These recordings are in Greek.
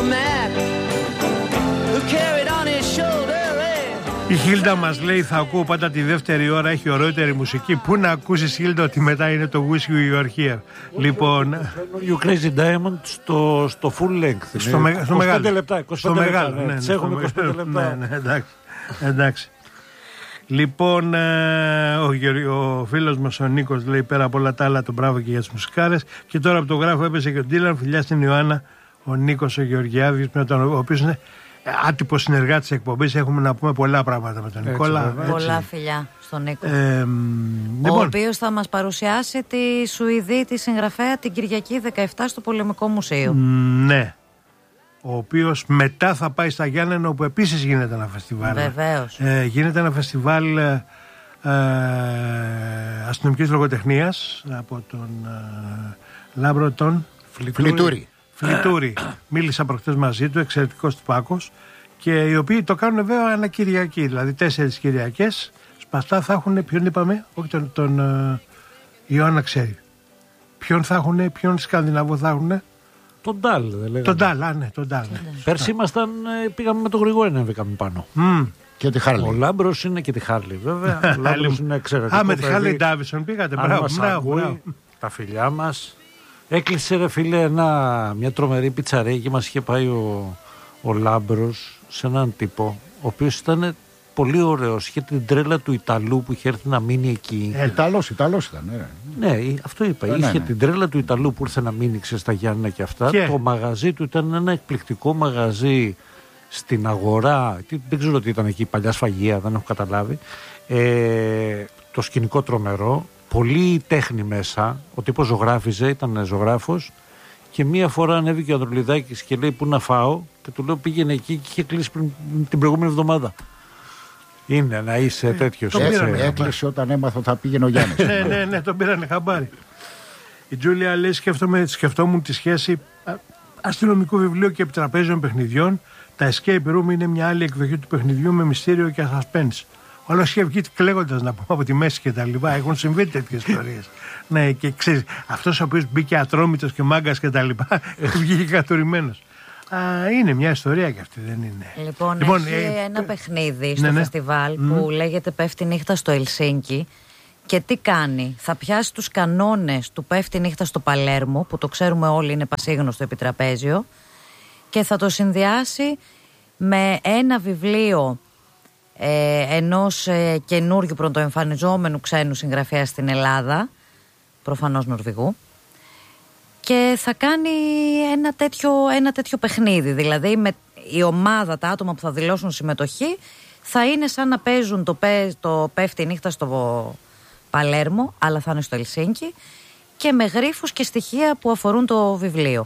man who carried on his shoulder. Η Χίλντα μας λέει: θα ακούω πάντα τη δεύτερη ώρα, έχει ωραιότερη μουσική. Πού να ακούσεις, Χίλντα, ότι μετά είναι το Wish You Were Here. Λοιπόν, You Crazy Diamond στο full length. Στο μεγάλο. 25 λεπτά. 25 λεπτά. Ναι, τις έχουμε 25 λεπτά. Ναι, εντάξει. Λοιπόν, ο φίλος μας ο Νίκος λέει: πέρα από όλα τα άλλα, τον μπράβο και για τις μουσικάρες. Και τώρα από το γράφο έπεσε και ο Ντίλαν. Φιλιά στην Ιωάννα, ο Νίκος ο Γεωργιάδης, ο οποίος είναι άτυπο συνεργάτη της εκπομπής. Έχουμε να πούμε πολλά πράγματα με τον Νικόλα. Πολλά φιλιά στον Νίκο. Λοιπόν, ο οποίος θα μας παρουσιάσει τη Σουηδή, τη συγγραφέα, την Κυριακή 17 στο Πολεμικό Μουσείο. Ναι. Ο οποίος μετά θα πάει στα Γιάννενα, όπου επίσης γίνεται ένα φεστιβάλ. Βεβαίως. Γίνεται ένα φεστιβάλ αστυνομικής λογοτεχνίας από τον Λάμπρο τον Φλιτούρη. Μίλησα προχτές μαζί του, εξαιρετικός τυπάκος, και οι οποίοι το κάνουν βέβαια ανά Κυριακή, δηλαδή 4 Κυριακές σπαστά θα έχουν. Ποιον είπαμε? Όχι τον Ιωάννα ξέρει. Ποιον θα έχουν, ποιον Σκανδιναβό θα έχουν? Τον Ντάλ, δεν λέγαμε. Τον Ντάλ. Πέρσι πήγαμε με τον Γρηγόρη να ανέβηκαμε πάνω. Και τη Χάρλι. Ο Λάμπρος είναι και τη Χάρλι, βέβαια. Ο Λάμπρος είναι εξαιρετικό. Με τη Χάρλι Ντάβισον πήγατε. Μπράβο. Τα φιλιά μας. Έκλεισε, ρε φίλε, μια τρομερή πιτσαρία και μας είχε πάει ο Λάμπρος σε έναν τύπο, ο οποίος ήταν πολύ ωραίος. Είχε την τρέλα του Ιταλού που είχε έρθει να μείνει εκεί. Ιταλός ήταν. Ναι, αυτό είπα. Είχε την τρέλα του Ιταλού που ήρθε να μείνει στα Γιάννενα και αυτά. Και το μαγαζί του ήταν ένα εκπληκτικό μαγαζί στην αγορά. Δεν ξέρω τι ήταν εκεί, παλιά σφαγεία, δεν έχω καταλάβει. Το σκηνικό τρομερό. Πολύ τέχνη μέσα. Ο τύπος ζωγράφιζε, ήταν ζωγράφος. Και μία φορά ανέβηκε ο Ανδρουλιδάκης και λέει: πού να φάω? Και του λέω: πήγαινε εκεί, και είχε κλείσει την προηγούμενη εβδομάδα. Είναι να είσαι τέτοιος. Έκλεισε όταν έμαθα ότι θα πήγαινε ο Γιάννης. Ναι, τον πήρανε χαμπάρι. Η Τζούλια λέει: σκεφτόμουν τη σχέση αστυνομικού βιβλίου και επιτραπέζιων παιχνιδιών. Τα escape room είναι μια άλλη εκδοχή του παιχνιδιού με μυστήριο και suspense. Όλο είχε βγει κλαίγοντας, να πούμε, από τη μέση και τα λοιπά. Έχουν συμβεί τέτοιες ιστορίες. Ναι, και ξέρεις, αυτός ο οποίος μπήκε ατρόμητος και μάγκας και τα λοιπά, βγήκε κατουρημένος. Είναι μια ιστορία κι αυτή, δεν είναι? Λοιπόν, έχει ένα παιχνίδι στο φεστιβάλ που λέγεται Πέφτει νύχτα στο Ελσίνκι. Και τι κάνει? Θα πιάσει τους κανόνες του Πέφτει νύχτα στο Παλέρμο, που το ξέρουμε όλοι είναι πασίγνωστο επιτραπέζιο, και θα το συνδυάσει με ένα βιβλίο ενός καινούριου πρωτοεμφανιζόμενου ξένου συγγραφέα στην Ελλάδα, προφανώς Νορβηγού, και θα κάνει ένα τέτοιο παιχνίδι. Δηλαδή η ομάδα, τα άτομα που θα δηλώσουν συμμετοχή θα είναι σαν να παίζουν το Πέφτει νύχτα στο Παλέρμο, αλλά θα είναι στο Ελσίνκι, και με γρίφους και στοιχεία που αφορούν το βιβλίο.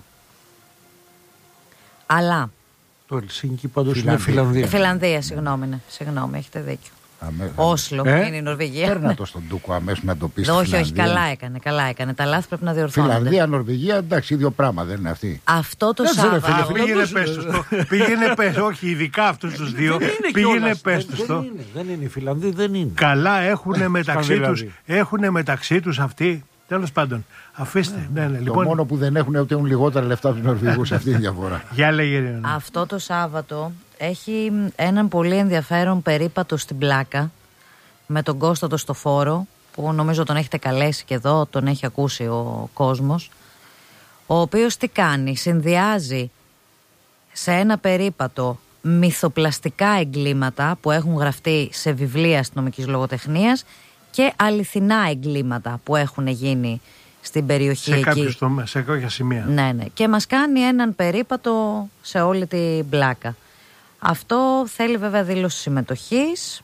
Αλλά το Ελσίνκι πάντως είναι Φιλανδία. Φιλανδία, συγγνώμη, έχετε δίκιο. Όσλο είναι η Νορβηγία. Παίρνα το στον Τούκο αμέσως να το πεις. Όχι, καλά έκανε. Τα λάθη πρέπει να διορθώνονται. Φιλανδία, Νορβηγία, εντάξει, ίδιο πράγμα δεν είναι αυτή. Αυτό το Σάββατο. Πήγαινε πες, όχι, ειδικά αυτούς τους δύο. Πήγαινε πες τους το. Δεν είναι οι Φιλανδοί, δεν είναι. Καλά έχουν μεταξύ τους αυτοί. Τέλος πάντων, αφήστε. Το μόνο που δεν έχουν είναι ότι έχουν λιγότερα λεφτά από τους Νορβηγούς, αυτή είναι η διαφορά. Για λέγε. Αυτό το Σάββατο έχει έναν πολύ ενδιαφέρον περίπατο στην Πλάκα με τον Κώστα το Στοφόρο, που νομίζω τον έχετε καλέσει και εδώ, τον έχει ακούσει ο κόσμος, ο οποίος τι κάνει? Συνδυάζει σε ένα περίπατο μυθοπλαστικά εγκλήματα που έχουν γραφτεί σε βιβλία αστυνομικής λογοτεχνίας και αληθινά εγκλήματα που έχουν γίνει στην περιοχή εκεί. Σε κάποια σημεία. Ναι. Και μας κάνει έναν περίπατο σε όλη την Πλάκα. Αυτό θέλει βέβαια δήλωση συμμετοχής.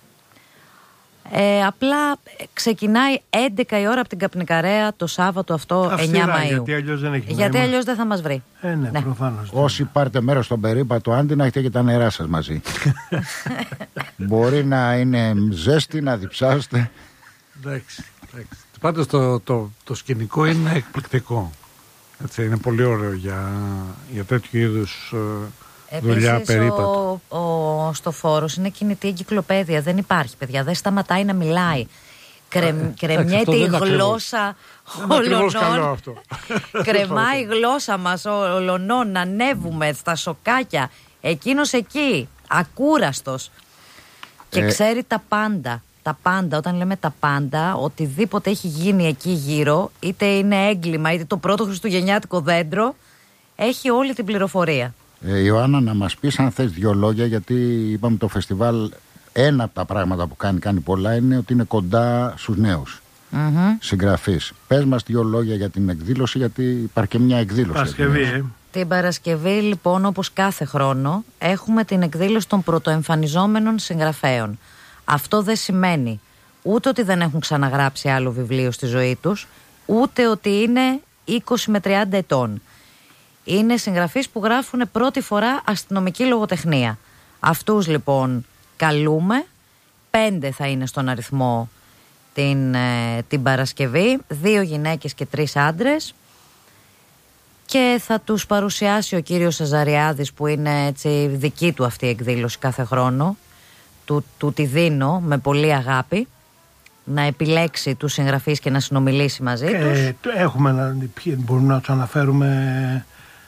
Απλά ξεκινάει 11 η ώρα από την Καπνικαρέα το Σάββατο αυτό, 9 Μαΐου. Γιατί αλλιώς δεν θα μας βρει. Ναι, προφανώς. Όσοι πάρετε μέρος στον περίπατο, άντε να έχετε και τα νερά σας μαζί. Μπορεί να είναι ζέστη, να διψάσετε. Εντάξει. Πάντως το σκηνικό είναι εκπληκτικό. Έτσι, είναι πολύ ωραίο για τέτοιου είδους δουλειά, περίπατο. Ο Στοφόρος είναι κινητή εγκυκλοπαίδεια. Δεν υπάρχει, παιδιά. Δεν σταματάει να μιλάει. Κρεμιέται η γλώσσα ολονών. Κρεμάει η γλώσσα μας ολονών. Να ανέβουμε στα σοκάκια. Εκείνος εκεί, ακούραστος. Και ξέρει τα πάντα. Τα πάντα, όταν λέμε τα πάντα, οτιδήποτε έχει γίνει εκεί γύρω, είτε είναι έγκλημα, είτε το πρώτο χριστουγεννιάτικο δέντρο, έχει όλη την πληροφορία. Ιωάννα, να μας πεις αν θες 2 λόγια, γιατί είπαμε το φεστιβάλ, ένα από τα πράγματα που κάνει πολλά, είναι ότι είναι κοντά στους νέους συγγραφείς. Πες μας 2 λόγια για την εκδήλωση, γιατί υπάρχει και μια εκδήλωση. Παρασκευή, Την Παρασκευή, λοιπόν, όπως κάθε χρόνο, έχουμε την εκδήλωση των πρωτοεμφανιζόμενων συγγραφέων. Αυτό δεν σημαίνει ούτε ότι δεν έχουν ξαναγράψει άλλο βιβλίο στη ζωή τους, ούτε ότι είναι 20 με 30 ετών. Είναι συγγραφείς που γράφουν πρώτη φορά αστυνομική λογοτεχνία. Αυτούς λοιπόν καλούμε. 5 θα είναι στον αριθμό την Παρασκευή, 2 γυναίκες και 3 άντρες, και θα τους παρουσιάσει ο κύριος Σαζαριάδης, που είναι έτσι δική του αυτή η εκδήλωση κάθε χρόνο. Του τη δίνω με πολύ αγάπη να επιλέξει τους συγγραφείς και να συνομιλήσει μαζί τους. Έχουμε μπορούμε να τους αναφέρουμε,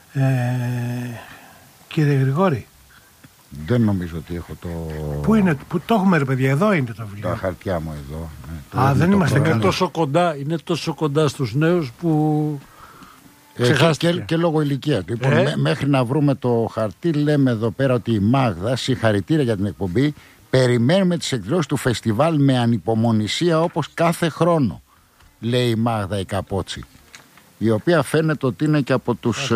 κύριε Γρηγόρη? Δεν νομίζω ότι έχω το... Πού είναι, που το έχουμε ρε παιδιά? Εδώ είναι το βιβλίο. Τα χαρτιά μου εδώ. Δεν είμαστε είναι τόσο κοντά στους νέους που... Και λόγω ηλικία του. Λοιπόν, μέχρι να βρούμε το χαρτί, λέμε εδώ πέρα ότι η Μάγδα, συγχαρητήρια για την εκπομπή, περιμένουμε τις εκδηλώσεις του φεστιβάλ με ανυπομονησία όπως κάθε χρόνο, λέει η Μάγδα η Καπότσι, η οποία φαίνεται ότι είναι και από τους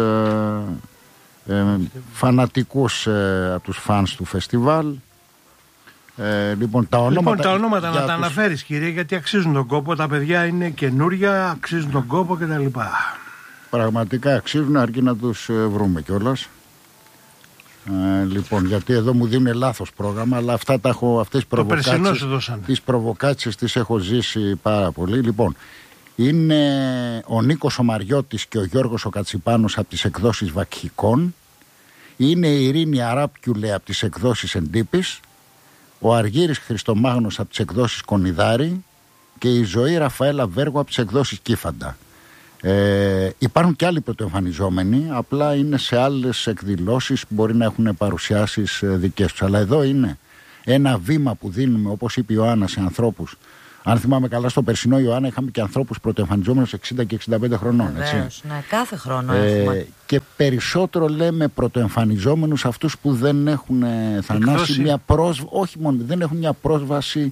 φανατικούς, από τους φανς του φεστιβάλ. Λοιπόν, τα ονόματα να τα αναφέρεις, κύριε, γιατί αξίζουν τον κόπο. Τα παιδιά είναι καινούρια, αξίζουν τον κόπο κτλ. Πραγματικά αξίζουν, αρκεί να τους βρούμε κιόλας. Λοιπόν, γιατί εδώ μου δίνουν λάθος πρόγραμμα, αλλά αυτά τα έχω, αυτές τις προβοκάτσες τις έχω ζήσει πάρα πολύ. Λοιπόν, είναι ο Νίκος ο Μαριώτης και ο Γιώργος ο Κατσιπάνος από τις εκδόσεις Βακχικών. Είναι η Ειρήνη Αράπιουλε από τις εκδόσεις Εντύπης, ο Αργύρης Χριστομάγνος από τις εκδόσεις Κονιδάρη και η Ζωή Ραφαέλα Βέργο από τις εκδόσεις Κύφαντα. Υπάρχουν και άλλοι πρωτοεμφανιζόμενοι, απλά είναι σε άλλες εκδηλώσεις που μπορεί να έχουν παρουσιάσεις δικές τους. Αλλά εδώ είναι ένα βήμα που δίνουμε, όπως είπε η Ιωάννα, σε ανθρώπους. Αν θυμάμαι καλά, στο περσινό Ιωάννα είχαμε και ανθρώπους πρωτοεμφανιζόμενους 60 και 65 χρονών. Βεβαίως, ναι, κάθε χρόνο έχουμε. Και περισσότερο λέμε πρωτοεμφανιζόμενους αυτούς που δεν έχουν, Θανάση, μια πρόσβαση, όχι μόνο, δεν έχουν μια πρόσβαση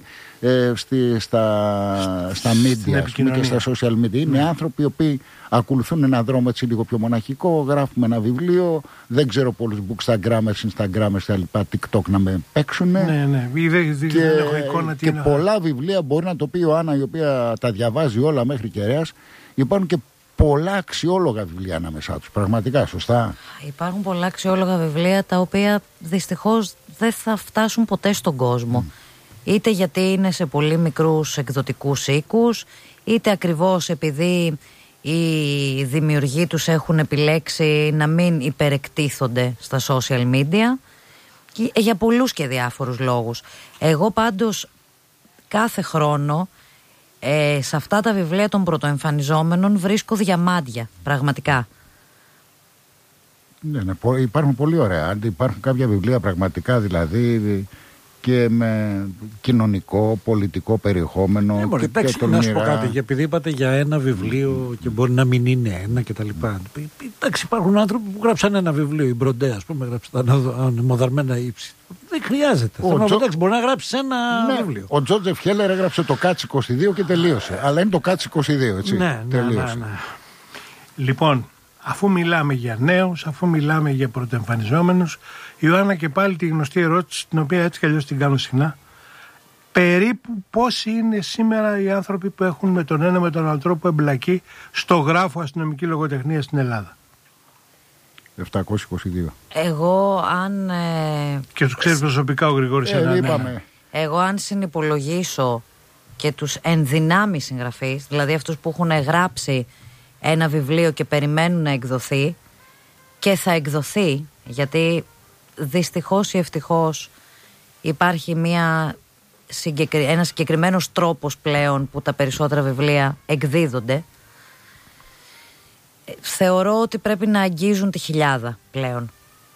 στα media και στα social media. Είναι άνθρωποι οι οποίοι ακολουθούν έναν δρόμο έτσι λίγο πιο μοναχικό, γράφουμε ένα βιβλίο, δεν ξέρω πολλούς bookstagrammers, instagrammers και λοιπά, TikTok να με παίξουν. Ναι. Και πολλά βιβλία, μπορεί να το πει η Ιωάννα, η οποία τα διαβάζει όλα μέχρι κεραίας. Υπάρχουν και πολλά αξιόλογα βιβλία ανάμεσά τους. Πραγματικά, σωστά. Υπάρχουν πολλά αξιόλογα βιβλία τα οποία δυστυχώς δεν θα φτάσουν ποτέ στον κόσμο. Είτε γιατί είναι σε πολύ μικρούς εκδοτικούς οίκους, είτε ακριβώς επειδή οι δημιουργοί τους έχουν επιλέξει να μην υπερεκτίθονται στα social media, για πολλούς και διάφορους λόγους. Εγώ πάντως κάθε χρόνο σε αυτά τα βιβλία των πρωτοεμφανιζόμενων βρίσκω διαμάντια, πραγματικά. Ναι, υπάρχουν πολύ ωραία. Υπάρχουν κάποια βιβλία πραγματικά, δηλαδή, και με κοινωνικό, πολιτικό περιεχόμενο. Εντάξει, να σου πω κάτι, και επειδή είπατε για ένα βιβλίο και μπορεί να μην είναι ένα κτλ. Εντάξει, υπάρχουν άνθρωποι που γράψαν ένα βιβλίο, η Μπροντέ, ας πούμε, γράψε τα ανεμοδαρμένα ύψη. Δεν χρειάζεται. Μπορεί να γράψει ένα βιβλίο. Ο Τζότζεφ Χέλλερ έγραψε το Κάτς 22 και τελείωσε. Αλλά είναι το Κάτς 22, έτσι. Ναι. Λοιπόν, αφού μιλάμε για νέους, αφού μιλάμε για πρωτοεμφανιζόμενους, Ιωάννα, και πάλι τη γνωστή ερώτηση, την οποία έτσι κι αλλιώς την κάνω συχνά. Περίπου πόσοι είναι σήμερα οι άνθρωποι που έχουν με τον ένα με τον άλλο τρόπο εμπλακεί στο γράφο αστυνομική λογοτεχνία στην Ελλάδα? 722. Εγώ αν... Και τους ξέρει προσωπικά ο Γρηγόρης είπαμε. Εγώ αν συνυπολογίσω και τους ενδυνάμει συγγραφείς, δηλαδή αυτούς που έχουν γράψει ένα βιβλίο και περιμένουν να εκδοθεί, και θα εκδοθεί, γιατί δυστυχώς ή ευτυχώς υπάρχει μια ένας συγκεκριμένος τρόπος πλέον που τα περισσότερα βιβλία εκδίδονται. Θεωρώ ότι πρέπει να αγγίζουν τη 1.000 πλέον.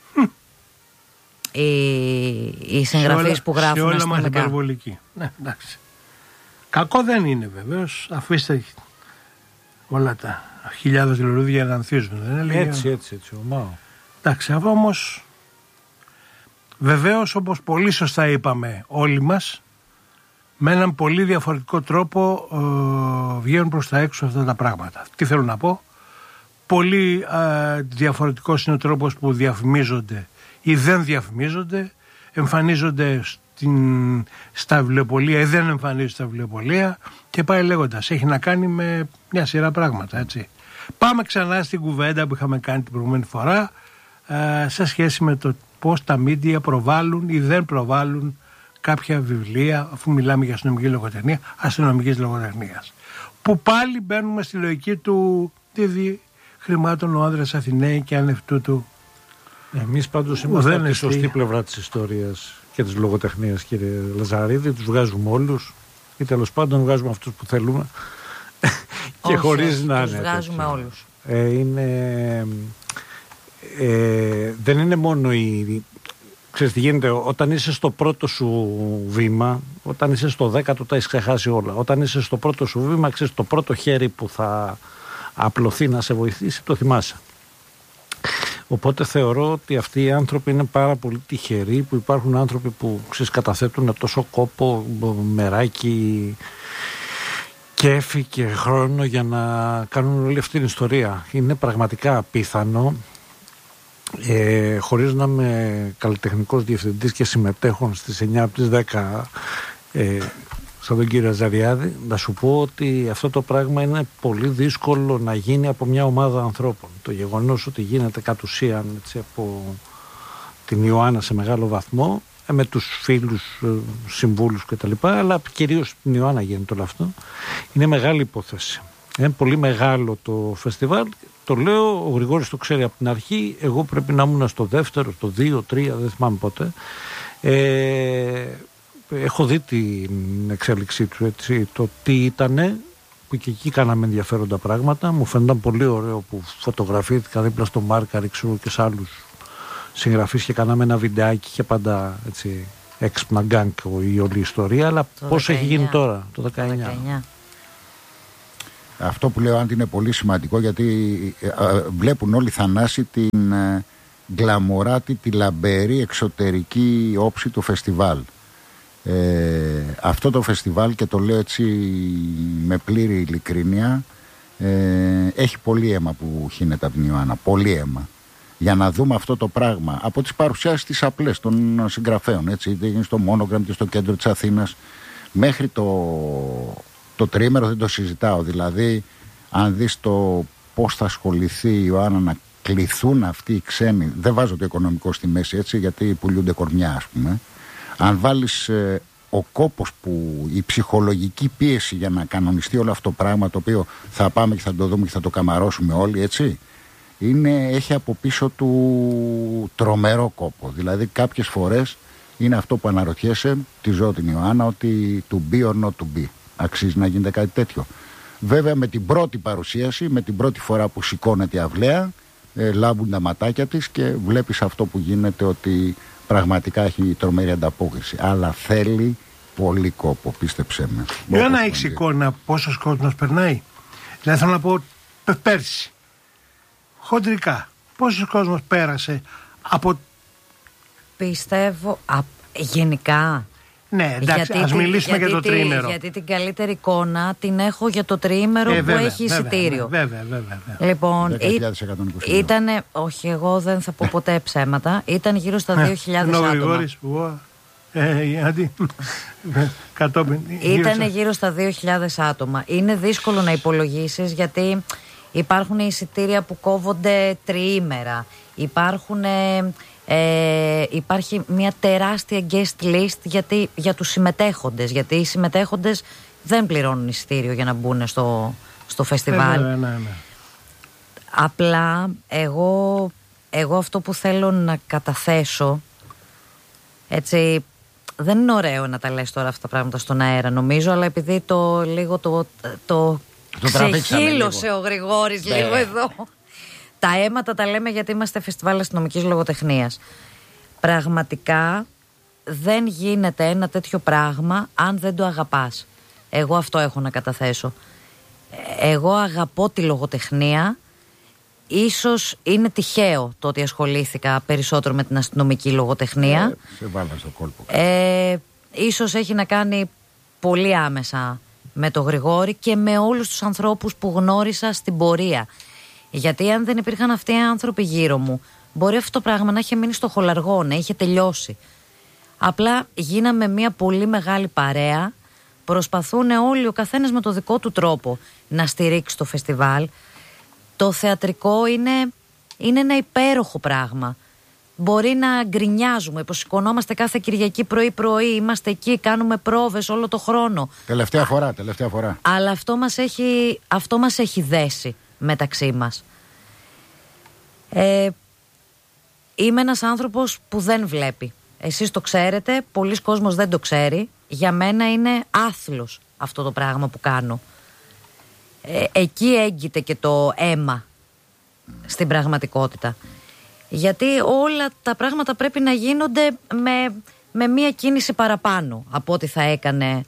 Οι συγγραφείς που γράφουν αστυνομικά. Σε όλα μας αστυνομικά. υπερβολική. Ναι, εντάξει. Κακό δεν είναι βεβαίως. Αφήστε όλα τα χιλιάδες λουλούδια να ανθίζουν. Δεν έλεγε. Έτσι, ομάω. Εντάξει, αυτό όμως βεβαίως, όπως πολύ σωστά είπαμε όλοι μας, με έναν πολύ διαφορετικό τρόπο βγαίνουν προς τα έξω αυτά τα πράγματα. Τι θέλω να πω? Πολύ διαφορετικός είναι ο τρόπος που διαφημίζονται ή δεν διαφημίζονται, εμφανίζονται στα βιβλιοπωλεία ή δεν εμφανίζονται στα βιβλιοπωλεία και πάει λέγοντας. Έχει να κάνει με μια σειρά πράγματα, έτσι. Πάμε ξανά στην κουβέντα που είχαμε κάνει την προηγούμενη φορά σε σχέση με το πώς τα μίντια προβάλλουν ή δεν προβάλλουν κάποια βιβλία, αφού μιλάμε για αστυνομική λογοτεχνία, αστυνομικής λογοτεχνίας. Που πάλι μπαίνουμε στη λογική του τι δει χρημάτων ο άνδρας Αθηναίοι και ανευτού του. Εμείς πάντως είμαστε από τη σωστή πλευρά της ιστορίας και της λογοτεχνίας, κύριε Λαζαρίδη. Τους βγάζουμε όλους ή τέλος πάντων βγάζουμε αυτούς που θέλουμε. Και χωρίς να είναι. Τους βγάζουμε όλους. Δεν είναι μόνο ξέρεις τι γίνεται, όταν είσαι στο πρώτο σου βήμα, όταν είσαι στο 10ο τα έχεις ξεχάσει όλα. Όταν είσαι στο πρώτο σου βήμα, ξέρεις, το πρώτο χέρι που θα απλωθεί να σε βοηθήσει, το θυμάσαι. Οπότε θεωρώ ότι αυτοί οι άνθρωποι είναι πάρα πολύ τυχεροί που υπάρχουν άνθρωποι που καταθέτουν τόσο κόπο, μεράκι, κέφι και χρόνο για να κάνουν όλη αυτή την ιστορία. Είναι πραγματικά απίθανο, χωρίς να είμαι καλλιτεχνικός διευθυντής και συμμετέχων στις 9 από τις 10 σαν τον κύριο Αζαριάδη, να σου πω ότι αυτό το πράγμα είναι πολύ δύσκολο να γίνει από μια ομάδα ανθρώπων. Το γεγονός ότι γίνεται κατ' ουσίαν έτσι, από την Ιωάννα σε μεγάλο βαθμό, με τους φίλους συμβούλους κτλ, αλλά κυρίως την Ιωάννα γίνεται όλο αυτό, είναι μεγάλη υπόθεση. Είναι πολύ μεγάλο το φεστιβάλ. Το λέω, ο Γρηγόρης το ξέρει από την αρχή. Εγώ πρέπει να ήμουν στο δεύτερο, στο 2, 3, δεν θυμάμαι ποτέ. Έχω δει την εξέλιξή του, έτσι, το τι ήτανε, που και εκεί κάναμε ενδιαφέροντα πράγματα. Μου φαίνονταν πολύ ωραίο που φωτογραφήθηκα δίπλα στο Μάρκαρη, ξέρω, και σε άλλους συγγραφείς και κάναμε ένα βιντεάκι και πάντα έτσι έξυπνα γκάνκ η όλη ιστορία. Αλλά πώς έχει γίνει τώρα, το 19. Αυτό που λέω, Άντι, είναι πολύ σημαντικό, γιατί βλέπουν όλοι, Θανάση, την γκλαμοράτη, τη λαμπερή εξωτερική όψη του φεστιβάλ. Αυτό το φεστιβάλ, και το λέω έτσι με πλήρη ειλικρίνεια, έχει πολύ αίμα που χύνεται από την Ιωάννα, πολύ αίμα, για να δούμε αυτό το πράγμα από τις παρουσιάσεις τις απλές των συγγραφέων, έτσι, είτε είναι στο Monogram και στο κέντρο της Αθήνας, μέχρι το τριήμερο δεν το συζητάω. Δηλαδή, αν δεις το πώς θα ασχοληθεί η Ιωάννα να κληθούν αυτοί οι ξένοι, δεν βάζω το οικονομικό στη μέση, έτσι, γιατί πουλούνται κορμιά, ας πούμε. Αν βάλεις ο κόπος, που η ψυχολογική πίεση για να κανονιστεί όλο αυτό το πράγμα, το οποίο θα πάμε και θα το δούμε και θα το καμαρώσουμε όλοι, έτσι, έχει από πίσω του τρομερό κόπο. Δηλαδή κάποιες φορές είναι αυτό που αναρωτιέσαι, τη ζω την Ιωάννα, ότι to be or not to be. Αξίζει να γίνεται κάτι τέτοιο. Βέβαια με την πρώτη παρουσίαση, με την πρώτη φορά που σηκώνεται η αυλαία, λάμπουν τα ματάκια της και βλέπεις αυτό που γίνεται, ότι πραγματικά έχει τρομερή ανταπόκριση. Αλλά θέλει πολύ κόπο, πίστεψέ με. Για να έχεις εικόνα πόσος κόσμος περνάει. Δηλαδή θέλω να πω, πέρσι, χοντρικά, πόσος κόσμος πέρασε από... Πιστεύω, γενικά... Ναι, εντάξει, ας μιλήσουμε για το τριήμερο. Γιατί την καλύτερη εικόνα την έχω για το τριήμερο που έχει εισιτήριο. Βέβαια. Λοιπόν, ήτανε, όχι, εγώ δεν θα πω ποτέ ψέματα, ήταν γύρω στα 2.000 άτομα. Ήτανε γύρω στα 2.000 άτομα. Είναι δύσκολο να υπολογίσεις, γιατί υπάρχουν εισιτήρια που κόβονται τριήμερα. Υπάρχει μια τεράστια guest list για τους συμμετέχοντες, γιατί οι συμμετέχοντες δεν πληρώνουν εισιτήριο για να μπουν στο φεστιβάλ. Ναι. Απλά εγώ αυτό που θέλω να καταθέσω, έτσι, δεν είναι ωραίο να τα λες τώρα αυτά τα πράγματα στον αέρα, νομίζω, αλλά επειδή το ξεχύλωσε ο Γρηγόρης λίγο εδώ. Τα αίματα τα λέμε γιατί είμαστε φεστιβάλ αστυνομικής λογοτεχνίας. Πραγματικά δεν γίνεται ένα τέτοιο πράγμα αν δεν το αγαπάς. Εγώ αυτό έχω να καταθέσω. Εγώ αγαπώ τη λογοτεχνία. Ίσως είναι τυχαίο το ότι ασχολήθηκα περισσότερο με την αστυνομική λογοτεχνία. Σε βάλα στο κόλπο. Ίσως έχει να κάνει πολύ άμεσα με τον Γρηγόρη και με όλους τους ανθρώπους που γνώρισα στην πορεία. Γιατί αν δεν υπήρχαν αυτοί οι άνθρωποι γύρω μου, μπορεί αυτό το πράγμα να είχε μείνει στο χολαργό, να είχε τελειώσει. Απλά γίναμε μια πολύ μεγάλη παρέα. Προσπαθούν όλοι, ο καθένας με το δικό του τρόπο, να στηρίξει το φεστιβάλ. Το θεατρικό είναι ένα υπέροχο πράγμα. Μπορεί να γκρινιάζουμε, υποσηκωνόμαστε κάθε Κυριακή πρωί-πρωί, είμαστε εκεί, κάνουμε πρόβες όλο το χρόνο. Τελευταία φορά. Αλλά αυτό μας έχει δέσει μεταξύ μας. Είμαι ένας άνθρωπος που δεν βλέπει. Εσείς το ξέρετε, πολλοί κόσμος δεν το ξέρει. Για μένα είναι άθλος αυτό το πράγμα που κάνω. Εκεί έγκυται και το αίμα στην πραγματικότητα. Γιατί όλα τα πράγματα πρέπει να γίνονται με μία κίνηση παραπάνω από ό,τι θα έκανε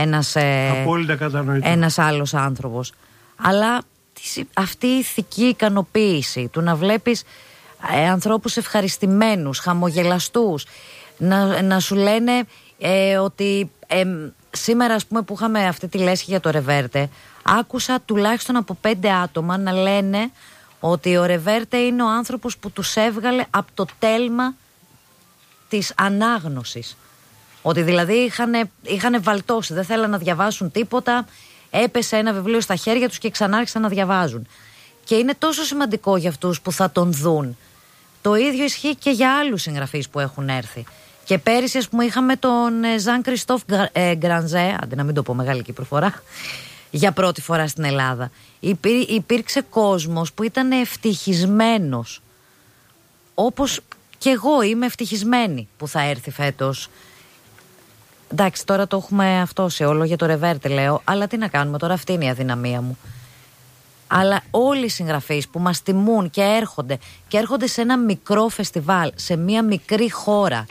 ένας άλλος άνθρωπος. Αλλά αυτή η ηθική ικανοποίηση του να βλέπεις ανθρώπους ευχαριστημένους, χαμογελαστούς, να σου λένε ότι σήμερα, ας πούμε, που είχαμε αυτή τη λέσχη για το Ρεβέρτε, άκουσα τουλάχιστον από 5 άτομα να λένε ότι ο Ρεβέρτε είναι ο άνθρωπος που τους έβγαλε από το τέλμα της ανάγνωσης. Ότι δηλαδή είχαν βαλτώσει, δεν θέλαν να διαβάσουν τίποτα, έπεσε ένα βιβλίο στα χέρια τους και ξανά άρχισαν να διαβάζουν. Και είναι τόσο σημαντικό για αυτούς που θα τον δουν. Το ίδιο ισχύει και για άλλους συγγραφείς που έχουν έρθει. Και πέρυσι, ας πούμε, είχαμε τον Ζαν Κριστόφ Γκρανζέ, αντί να μην το πω μεγάλη προφορά, για πρώτη φορά στην Ελλάδα. Υπήρξε κόσμος που ήταν ευτυχισμένος. Όπως και εγώ είμαι ευτυχισμένη που θα έρθει φέτος. Εντάξει, τώρα το έχουμε αυτό σε όλο για το Ρεβέρτε, λέω, αλλά τι να κάνουμε τώρα, αυτή είναι η αδυναμία μου. Αλλά όλοι οι συγγραφείς που μας τιμούν και έρχονται σε ένα μικρό φεστιβάλ, σε μια μικρή χώρα.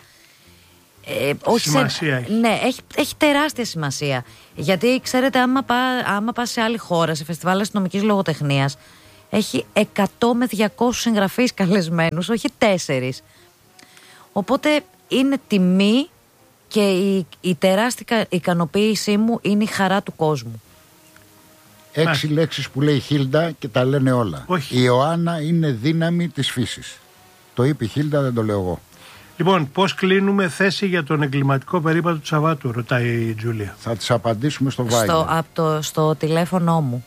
Σημασία έχει. Ναι, έχει τεράστια σημασία. Γιατί ξέρετε, άμα πας σε άλλη χώρα, σε φεστιβάλ αστυνομικής λογοτεχνίας, έχει 100 με 200 συγγραφείς καλεσμένους, όχι 4. Οπότε είναι τιμή και η τεράστια ικανοποίησή μου είναι η χαρά του κόσμου. 6 λέξεις που λέει η Χίλντα και τα λένε όλα. Όχι. Η Ιωάννα είναι δύναμη της φύσης. Το είπε η Χίλντα, δεν το λέω εγώ. Λοιπόν, πώς κλείνουμε θέση για τον εγκληματικό περίπατο του Σαββάτου, ρωτάει η Τζούλια. Θα τις απαντήσουμε στο Viber. Στο τηλέφωνο μου.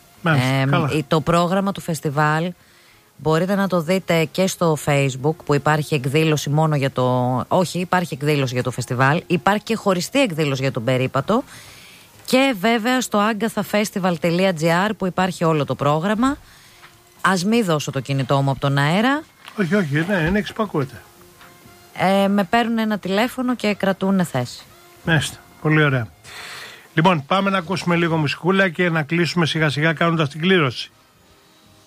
Το πρόγραμμα του φεστιβάλ μπορείτε να το δείτε και στο Facebook, που υπάρχει εκδήλωση μόνο για το... Όχι, υπάρχει εκδήλωση για το φεστιβάλ. Υπάρχει και χωριστή εκδήλωση για τον περίπατο. Και βέβαια στο agathafestival.gr που υπάρχει όλο το πρόγραμμα. Ας μην δώσω το κινητό μου από τον αέρα. Όχι, είναι εξυπακούεται. Με παίρνουν ένα τηλέφωνο και κρατούν θέση. Μάλιστα, πολύ ωραία. Λοιπόν, πάμε να ακούσουμε λίγο μουσικούλα και να κλείσουμε σιγά σιγά κάνοντας την κλήρωση.